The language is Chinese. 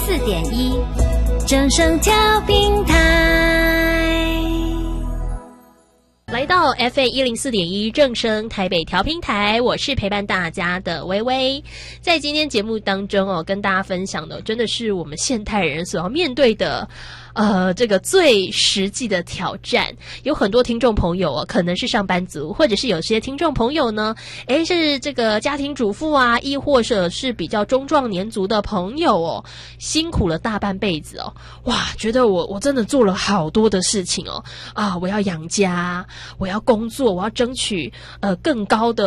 104.1正声调频台。 来到 FM104.1正声台北调频台，我是陪伴大家的微微。在今天节目当中跟大家分享的真的是我们现代人所要面对的这个最实际的挑战。有很多听众朋友可能是上班族，或者是有些听众朋友呢是这个家庭主妇啊，亦或者是比较中壮年族的朋友辛苦了大半辈子哇，觉得我真的做了好多的事情我要养家，我要工作，我要争取更高的